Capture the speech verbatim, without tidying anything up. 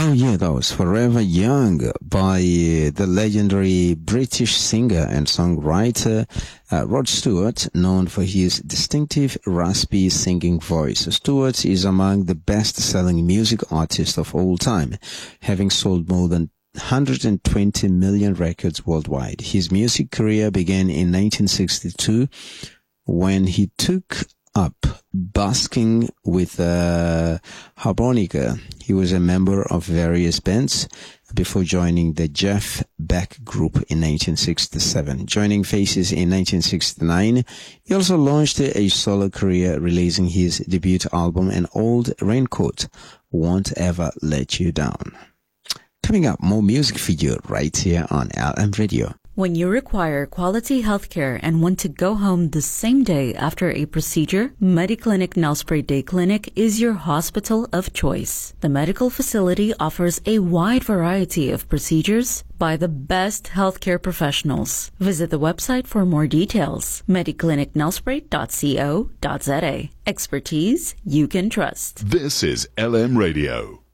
Oh yeah, that was Forever Young by uh, the legendary British singer and songwriter uh, Rod Stewart, known for his distinctive raspy singing voice. Stewart is among the best-selling music artists of all time, having sold more than one hundred twenty million records worldwide. His music career began in nineteen sixty-two when he took up basking with uh, harmonica. He was a member of various bands before joining the Jeff Beck Group in nineteen sixty-seven. Joining Faces in nineteen sixty-nine, he also launched a solo career, releasing his debut album, An Old Raincoat Won't Ever Let You Down. Coming up, more music for you right here on L M Radio. When you require quality healthcare and want to go home the same day after a procedure, Mediclinic Nelspruit Day Clinic is your hospital of choice. The medical facility offers a wide variety of procedures by the best healthcare professionals. Visit the website for more details, mediclinic nelspruit dot co dot za. Expertise you can trust. This is L M Radio.